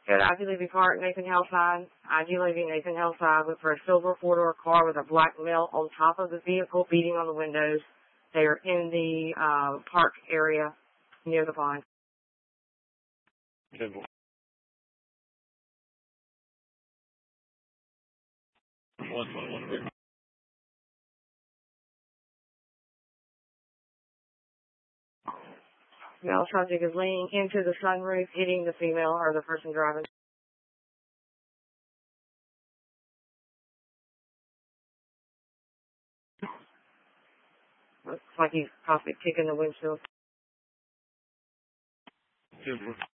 Go to IG Levy Park, Nathan Hale side. IG Levy, Nathan Hale side. Look for a silver four-door car with a black male on top of the vehicle beating on the windows. They are in the park area near the pond. Simple. One. Male subject is leaning into the sunroof, hitting the female or the person driving. Looks like he's possibly kicking the windshield. Simple.